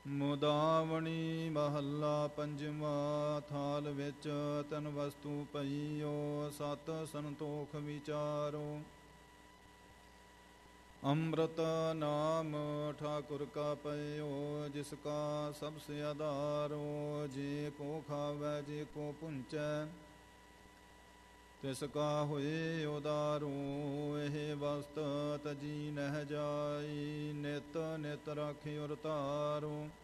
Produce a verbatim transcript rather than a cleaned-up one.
ਮੁਦਾਵਣੀ ਮਹੱਲਾ ਪੰਜਵਾਂ। ਥਾਲ ਵਿੱਚ ਤਨ ਵਸਤੂ ਪਈਓ, ਸਤ ਸੰਤੋਖ ਵਿਚਾਰੋ। ਅੰਮ੍ਰਿਤ ਨਾਮ ਠਾਕੁਰ ਕਾ ਪਇਓ, ਜਿਸ ਕਾ ਸਭ ਸੇ ਆਧਾਰੋ। ਜੇ ਕੋ ਖਾਵੈ ਜੇ ਕੋ ਪੁੰਚੈ, ਤਿਸ ਕਾ ਹੋਏ ਉਦਾਰੋ। ਇਹ ਵਸਤ ਤਜੀ ਨਹਿ ਜਾਈ, ਨਿਤ ਨਿਤ ਰਾਖਿ ਉਰ ਧਾਰੋ।